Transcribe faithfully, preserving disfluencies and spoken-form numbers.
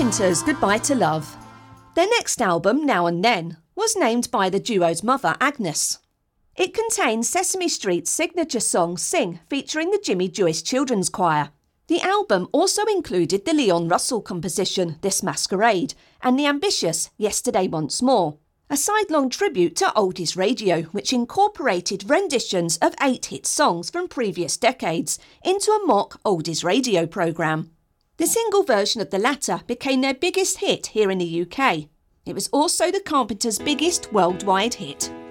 Carpenters' Goodbye to Love. Their next album, Now and Then, was named by the duo's mother, Agnes. It contains Sesame Street's signature song Sing, featuring the Jimmy Jewish Children's Choir. The album also included the Leon Russell composition This Masquerade and the ambitious Yesterday Once More, a sidelong tribute to oldies radio which incorporated renditions of eight hit songs from previous decades into a mock oldies radio programme. The single version of the latter became their biggest hit here in the U K. It was also the Carpenters' biggest worldwide hit.